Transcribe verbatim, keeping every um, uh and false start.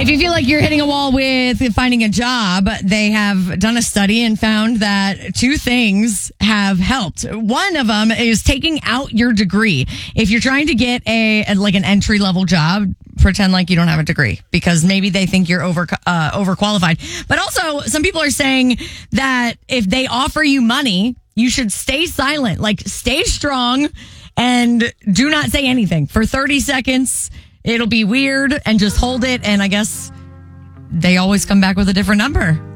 If you feel like you're hitting a wall with finding a job, they have done a study and found that two things have helped. One of them is taking out your degree. If you're trying to get a like an entry level job, pretend like you don't have a degree because maybe they think you're over uh, overqualified. But also, some people are saying that if they offer you money, you should stay silent, like stay strong and do not say anything for thirty seconds. It'll be weird and just hold it. And I guess they always come back with a different number.